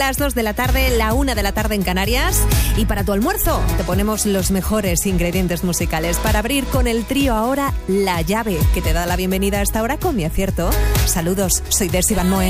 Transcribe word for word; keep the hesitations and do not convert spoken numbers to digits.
Las dos de la tarde, la una de la tarde en Canarias. Y para tu almuerzo te ponemos los mejores ingredientes musicales para abrir con el trío ahora La Llave, que te da la bienvenida a esta hora con mi acierto. Saludos, soy Desi Van Moen.